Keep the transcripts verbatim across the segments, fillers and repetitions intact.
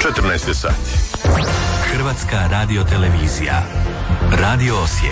četrnaest sati. Hrvatska radiotelevizija. Radio Osijek.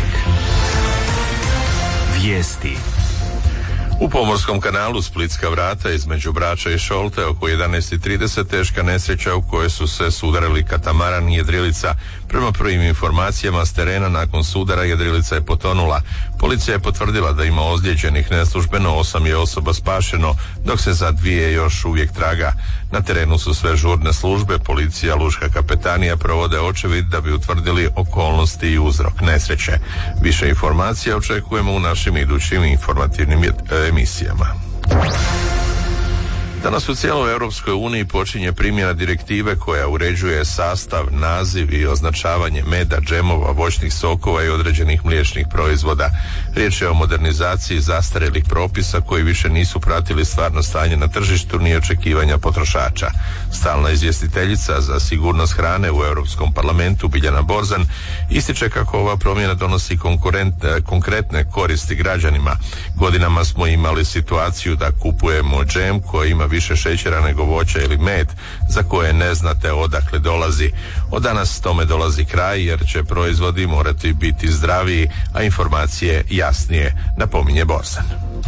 Vijesti. U Pomorskom kanalu Splitska vrata između Brača i Šolte oko jedanaest i trideset teška nesreća u kojoj su se sudarili katamaran i jedrilica. Prema prvim informacijama s terena nakon sudara jedrilica je potonula. Policija je potvrdila da ima ozlijeđenih, neslužbeno osam je osoba spašeno, dok se za dvije još uvijek traga. Na terenu su sve žurne službe, policija, lučka kapetanija provode očevid da bi utvrdili okolnosti i uzrok nesreće. Više informacija očekujemo u našim idućim informativnim emisijama. Danas u cijeloj Europskoj uniji počinje primjena direktive koja uređuje sastav, naziv i označavanje meda, džemova, voćnih sokova i određenih mliječnih proizvoda. Riječ je o modernizaciji zastarjelih propisa koji više nisu pratili stvarno stanje na tržištu ni očekivanja potrošača. Stalna izvjestiteljica za sigurnost hrane u Europskom parlamentu Biljana Borzan ističe kako ova promjena donosi konkretne koristi građanima. Godinama smo imali situaciju da kupujemo džem koji ima više šećera nego voća ili med za koje ne znate odakle dolazi. Od danas tome dolazi kraj jer će proizvodi morati biti zdraviji, a informacije jasnije, napominje Borzan.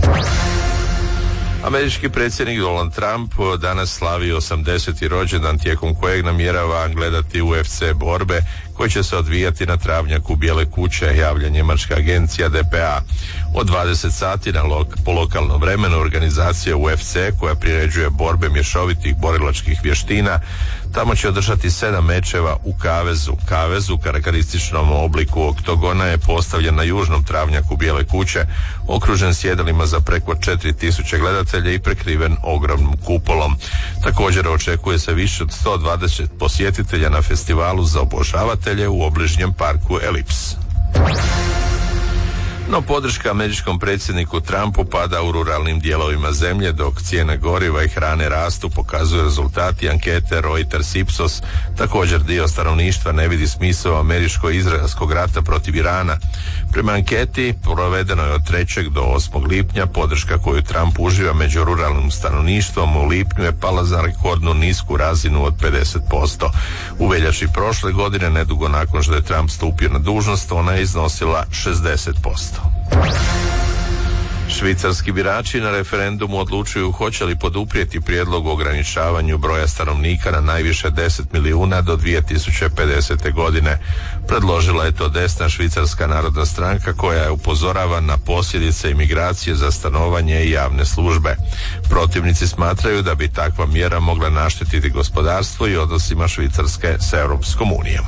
Američki predsjednik Donald Trump danas slavi osamdeseti rođendan tijekom kojeg namjerava gledati U F C borbe koje će se odvijati na travnjaku Bijele kuće, javlja njemačka agencija D P A. Od dvadeset sati na lok, po lokalnom vremenu organizacija U F C koja priređuje borbe mješovitih borilačkih vještina tamo će održati sedam mečeva u kavezu. Kavez u karakterističnom obliku oktogona je postavljen na južnom travnjaku Bijele kuće, okružen sjedalima za preko četiri tisuće gledatelja i prekriven ogromnim kupolom. Također očekuje se više od sto dvadeset posjetitelja na festivalu za obožavatelje u obližnjem parku Elips. No podrška američkom predsjedniku Trumpu pada u ruralnim dijelovima zemlje, dok cijene goriva i hrane rastu, pokazuju rezultati ankete Reuters Ipsos. Također dio stanovništva ne vidi smisao američko-izraelskog rata protiv Irana. Prema anketi provedeno je od trećeg do osmog lipnja, podrška koju Trump uživa među ruralnim stanovništvom u lipnju je pala za rekordnu nisku razinu od pedeset posto. U veljači prošle godine, nedugo nakon što je Trump stupio na dužnost, ona je iznosila šezdeset posto. Švicarski birači na referendumu odlučuju hoće li poduprijeti prijedlog o ograničavanju broja stanovnika na najviše deset milijuna do dvije tisuće pedesete. godine. Predložila je to desna Švicarska narodna stranka koja je upozorava na posljedice imigracije za stanovanje i javne službe. Protivnici smatraju da bi takva mjera mogla naštetiti gospodarstvo i odnosima Švicarske s Europskom unijom.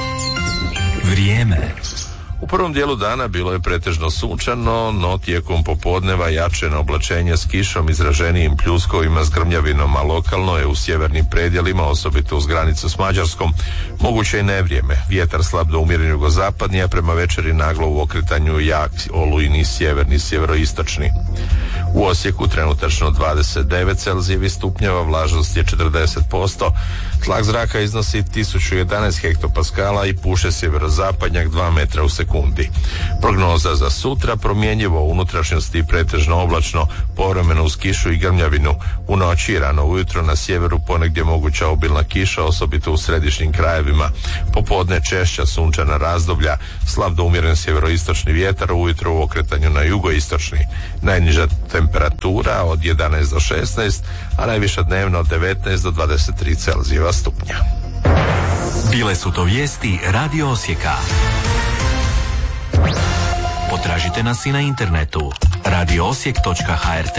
Vrijeme. U prvom dijelu dana bilo je pretežno sunčano, no tijekom popodneva jačeno oblačenje s kišom, izraženijim pljuskovima s grmljavinom, a lokalno je u sjevernim predjelima, osobito uz granicu s Mađarskom, moguće i nevrijeme. Vjetar slab do umjeren jugozapadni, a prema večeri naglo u okretanju jak olujni sjeverni, sjeveroistočni. U Osijeku trenutačno dvadeset devet Celzijevi stupnjeva, vlažnost je četrdeset posto, tlak zraka iznosi tisuću jedanaest hektopaskala i puše sjeverozapadnjak dva metra u sekundi. Prognoza za sutra promjenjivo, u unutrašnjosti pretežno oblačno, povremeno uz kišu i grmljavinu. U noći i rano ujutro na sjeveru ponegdje moguća obilna kiša, osobito u središnjim krajevima. Popodne češća sunčana razdoblja, slab do umjeren sjeveroistočni vjetar, ujutro u okretanju na jugoistočni. Najniža temperatura od jedanaest do šesnaest, a najviša dnevno od devetnaest do dvadeset tri Celzijeva stupnja. Bile su to vijesti Radio Osijeka. Potražite nas i na internetu radio osijek točka h r t